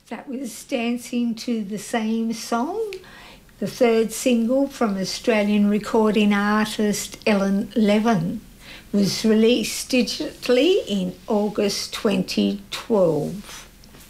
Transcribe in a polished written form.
That was Dancing to the Same Song, the third single from Australian recording artist Ellen Levin. Was released digitally in August 2012.